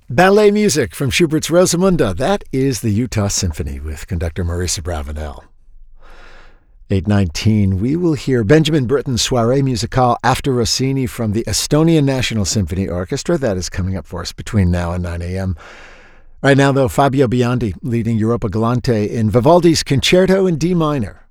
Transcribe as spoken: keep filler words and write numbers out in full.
Ballet music from Schubert's Rosamunde. That is the Utah Symphony with conductor Maurice Abravanel. eight nineteen, we will hear Benjamin Britten's Soirée Musicale after Rossini from the Estonian National Symphony Orchestra. That is coming up for us between now and nine a.m. Right now, though, Fabio Biondi leading Europa Galante in Vivaldi's Concerto in D minor.